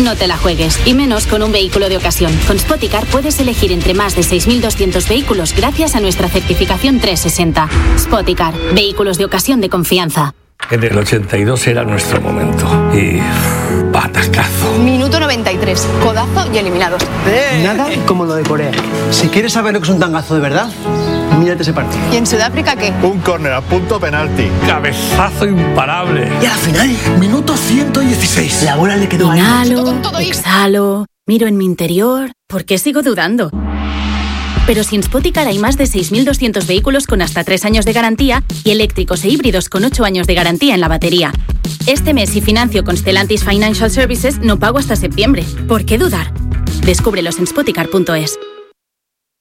No te la juegues, y menos con un vehículo de ocasión. Con Spoticar puedes elegir entre más de 6.200 vehículos gracias a nuestra certificación 360. Spoticar, vehículos de ocasión de confianza. En el 82 era nuestro momento. Y... batacazo. Minuto 93. Codazo y eliminados. Nada como lo de Corea. Si quieres saber lo que es un tangazo de verdad, mírate ese partido. ¿Y en Sudáfrica qué? Un córner a punto penalti. Cabezazo imparable. Y al final, minuto 116. La bola le quedó ahí. Inhalo, exhalo, miro en mi interior. ¿Por qué sigo dudando? Pero si en Spoticar hay más de 6.200 vehículos con hasta 3 años de garantía y eléctricos e híbridos con 8 años de garantía en la batería. Este mes, si financio con Stellantis Financial Services, no pago hasta septiembre. ¿Por qué dudar? Descúbrelos en Spoticar.es.